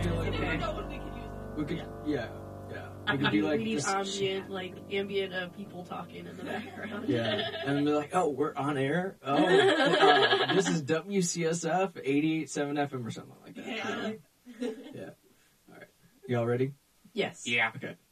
feel like we could, yeah. We could be like we need this, ambient people talking in the background. yeah, and be like, oh, we're on air. Oh, this is WCSF 88.7 FM or something like that. Yeah. Yeah. All right. Y'all ready? Yes. Yeah. Okay.